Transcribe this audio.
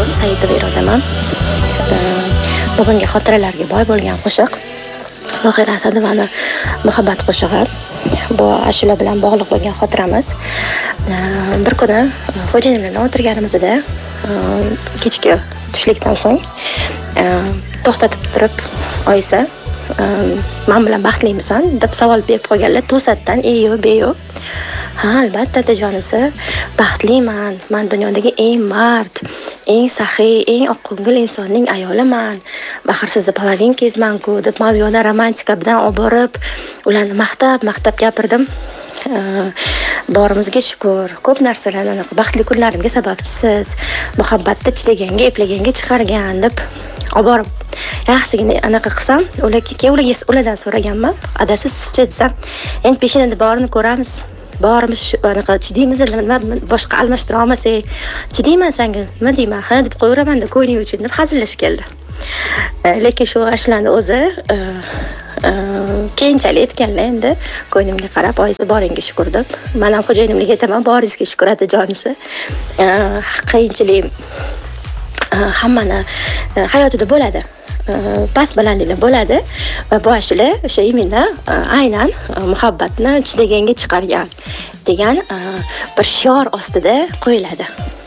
Saidova Irodaman. Bugungi xotiralarga boy bo'lgan qo'shiq Mohira Asadovani muhabbat qo'shig'i. Bu ashula bilan bog'liq bo'lgan xotiramiz. Bir kuni xo'jayin bilan o'tirganimizda kechki tushlikdan so'ng to'xtatib turib oyisi men bilan baxtlimisan deb savol berib qo'yganlar to'satdan eyo beyo. Ha, albatta dajonisi, baxtliman. Men dunyodagi eng mard, eng saxiy, eng oqko'ngil insonning ayoliman. Baxtsiz palavinkizman-ku deb men yo'lda romantika bilan olib borib, ularni maqtab gapirdim. Borimizga shukur, ko'p narsalarni baxtli kunlarimga sababchisiz. Muhabbatda chidaganga, eplaganga chiqargan deb olib borib yaxshigina anaqa qilsam, ulardan so'raganman. Adasi sizcha desam, endi peshinada borini ko'ramiz. Borimiz anaqa chidaymiz, nima boshqa almashtira olmasak, chidayman senga, nima deyman, ha deb qo'yiraman da ko'yning uchun deb hazillashib keldi. Lekin shu ashulani o'zi keyinchalik aytganlar endi ko'nglimga qarab, oyisi boringga shukur deb. Men ham xo'jayinimga aytaman, boringizga shukur jonisi. Qiyinchilik hammani hayotida bo'ladi. Past balandliklar bo'ladi va bu ashula o'sha imina aynan muhabbatni chidaganga chiqargan degan bir shior ostida qo'yiladi.